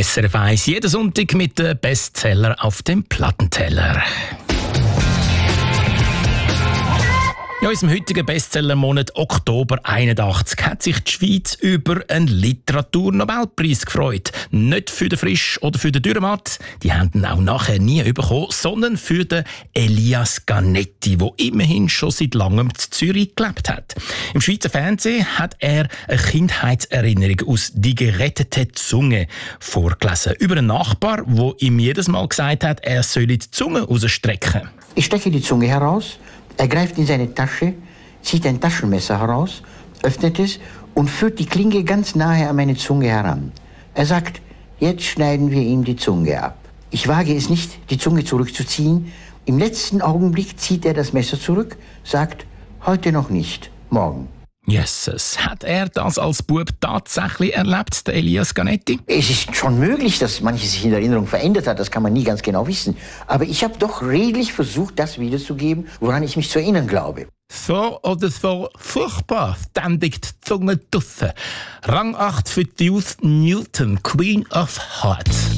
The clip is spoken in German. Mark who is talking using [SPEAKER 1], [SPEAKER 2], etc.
[SPEAKER 1] SRF 1, jeden Sonntag mit den Bestseller auf dem Plattenteller. In unserem heutigen Bestsellermonat Oktober 81 hat sich die Schweiz über einen Literaturnobelpreis gefreut. Nicht für den Frisch oder für den Dürrematt, die haben ihn auch nachher nie bekommen, sondern für den Elias Canetti, der immerhin schon seit langem in Zürich gelebt hat. Im Schweizer Fernsehen hat er eine Kindheitserinnerung aus «Die gerettete Zunge» vorgelesen. Über einen Nachbar, der ihm jedes Mal gesagt hat, er solle die Zunge rausstrecken.
[SPEAKER 2] Ich stecke die Zunge heraus. Er greift in seine Tasche, zieht ein Taschenmesser heraus, öffnet es und führt die Klinge ganz nahe an meine Zunge heran. Er sagt, jetzt schneiden wir ihm die Zunge ab. Ich wage es nicht, die Zunge zurückzuziehen. Im letzten Augenblick zieht er das Messer zurück, sagt, heute noch nicht, morgen.
[SPEAKER 1] Jesus, hat er das als Bub tatsächlich erlebt, der Elias Canetti?
[SPEAKER 2] Es ist schon möglich, dass manches sich in der Erinnerung verändert hat, das kann man nie ganz genau wissen. Aber ich habe doch redlich versucht, das wiederzugeben, woran ich mich zu erinnern glaube.
[SPEAKER 1] So oder so furchtbar ständig die Zunge draussen. Rang 8 für Deuce Newton, Queen of Hearts.